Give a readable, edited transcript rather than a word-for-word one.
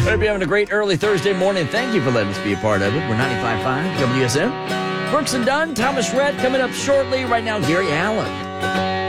Hope you're having a great early Thursday morning. Thank you for letting us be a part of it. We're 95.5 WSM. Brooks and Dunn, Thomas Rhett coming up shortly. Right now, Gary Allen.